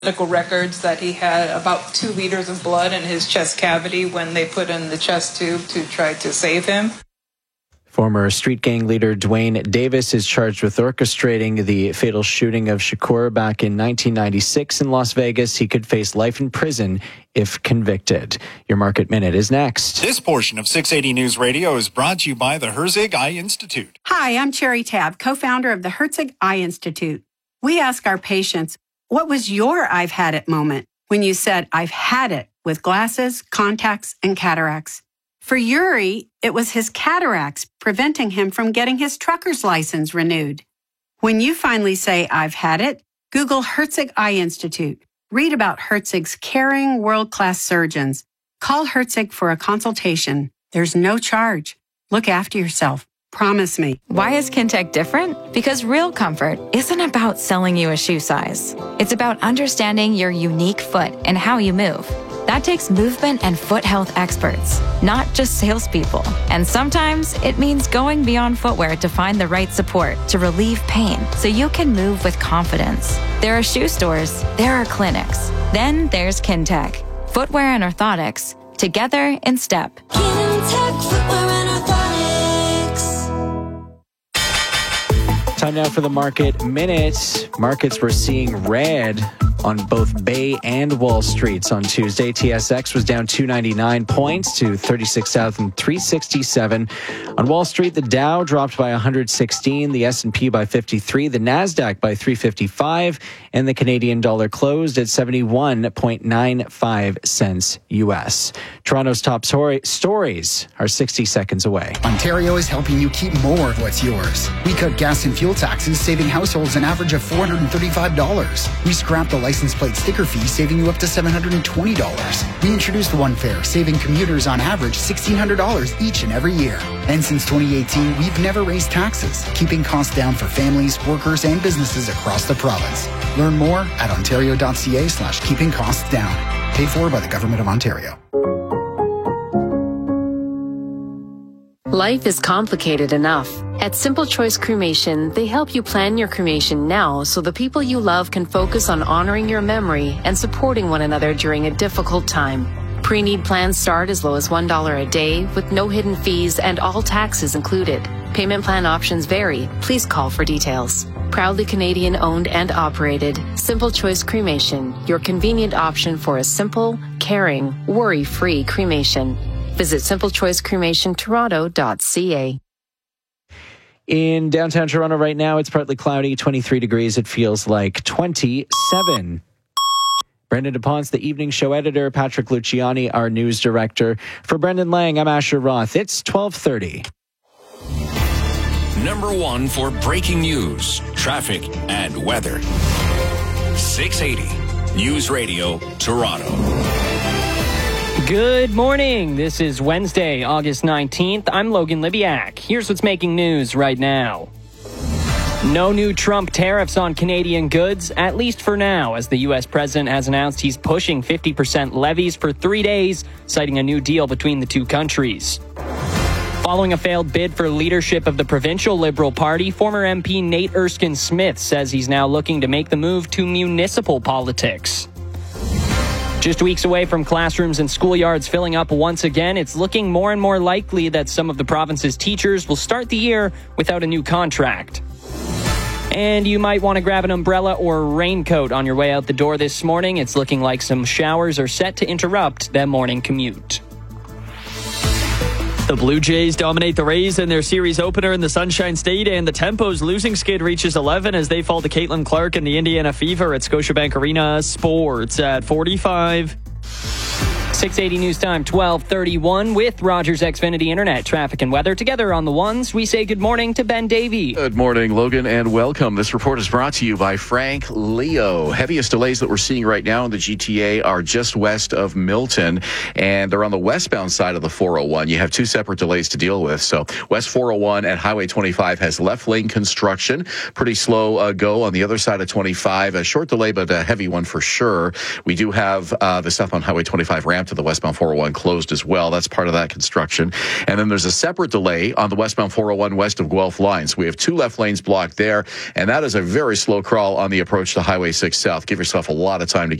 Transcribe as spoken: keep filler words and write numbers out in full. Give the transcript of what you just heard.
medical records that he had about two liters of blood in his chest cavity when they put in the chest tube to try to save him. Former street gang leader Dwayne Davis is charged with orchestrating the fatal shooting of Shakur back in nineteen ninety-six in Las Vegas. He could face life in prison if convicted. Your Market Minute is next. This portion of six eighty News Radio is brought to you by the Herzig Eye Institute. Hi, I'm Cherry Tab, co-founder of the Herzig Eye Institute. We ask our patients, what was your I've had it moment when you said, I've had it with glasses, contacts, and cataracts? For Yuri, it was his cataracts preventing him from getting his trucker's license renewed. When you finally say, I've had it, Google Herzig Eye Institute. Read about Herzig's caring, world-class surgeons. Call Herzig for a consultation. There's no charge. Look after yourself. Promise me. Why is Kintec different? Because real comfort isn't about selling you a shoe size. It's about understanding your unique foot and how you move. That takes movement and foot health experts, not just salespeople. And sometimes it means going beyond footwear to find the right support to relieve pain so you can move with confidence. There are shoe stores, there are clinics. Then there's Kintec. Footwear and orthotics, together in step. Kintec Footwear and Orthotics. Time now for the Market Minute. Markets were seeing red on both Bay and Wall Streets on Tuesday. T S X was down two ninety-nine points to thirty-six thousand three hundred sixty-seven. On Wall Street, the Dow dropped by one hundred sixteen, the S and P by fifty-three, the NASDAQ by three fifty-five, and the Canadian dollar closed at seventy-one point nine five cents U S. Toronto's top story- stories are sixty seconds away. Ontario is helping you keep more of what's yours. We cut gas and fuel taxes, saving households an average of four hundred thirty-five dollars. We scrapped the license plate sticker fee, saving you up to seven hundred twenty dollars. We introduced the One Fare, saving commuters on average sixteen hundred dollars each and every year. And since twenty eighteen, we've never raised taxes, keeping costs down for families, workers, and businesses across the province. Learn more at ontario.ca slash keeping costs down. Paid for by the Government of Ontario. Life is complicated enough. At Simple Choice Cremation, they help you plan your cremation now so the people you love can focus on honoring your memory and supporting one another during a difficult time. Pre-need plans start as low as one dollar a day with no hidden fees and all taxes included. Payment plan options vary. Please call for details. Proudly Canadian owned and operated, Simple Choice Cremation, your convenient option for a simple, caring, worry-free cremation. Visit simple choice cremation toronto dot c a. In downtown Toronto right now, it's partly cloudy, twenty-three degrees. It feels like twenty-seven. Brendan DuPont's the evening show editor, Patrick Luciani, our news director. For Brendan Lang, I'm Asher Roth. It's twelve thirty. Number one for breaking news, traffic, and weather. six eighty News Radio, Toronto. Good morning. This is Wednesday, August nineteenth. I'm Logan Libiak. Here's what's making news right now. No new Trump tariffs on Canadian goods, at least for now, as the U S president has announced he's pushing fifty percent levies for three days, citing a new deal between the two countries. Following a failed bid for leadership of the provincial Liberal Party, former M P Nate Erskine-Smith says he's now looking to make the move to municipal politics. Just weeks away from classrooms and schoolyards filling up once again, it's looking more and more likely that some of the province's teachers will start the year without a new contract. And you might want to grab an umbrella or raincoat on your way out the door this morning. It's looking like some showers are set to interrupt that morning commute. The Blue Jays dominate the Rays in their series opener in the Sunshine State, and the Tempo's losing skid reaches eleven as they fall to Caitlin Clark and the Indiana Fever at Scotiabank Arena. Sports at forty-five. six eighty News Time, twelve thirty-one with Rogers Xfinity Internet. Traffic and weather together on the ones. We say good morning to Ben Davey. Good morning, Logan, and welcome. This report is brought to you by Frank Leo. Heaviest delays that we're seeing right now in the G T A are just west of Milton, and they're on the westbound side of the four oh one. You have two separate delays to deal with. So West four oh one and Highway twenty-five has left lane construction. Pretty slow uh, go on the other side of twenty-five. A short delay, but a heavy one for sure. We do have uh, the stuff on Highway twenty-five ramp ramp to the westbound four oh one closed as well. That's part of that construction. And then there's a separate delay on the westbound four oh one west of Guelph line. So we have two left lanes blocked there, and that is a very slow crawl on the approach to Highway six South. Give yourself a lot of time to